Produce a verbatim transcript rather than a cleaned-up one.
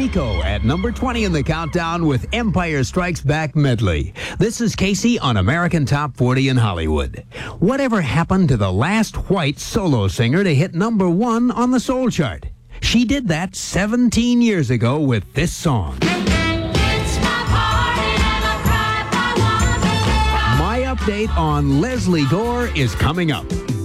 Nico at number twenty in the countdown with Empire Strikes Back medley. This is Casey on American Top forty in Hollywood. Whatever happened to the last white solo singer to hit number one on the soul chart? She did that seventeen years ago with this song. It's my party and I'll cry if I want to cry. My update on Leslie Gore is coming up.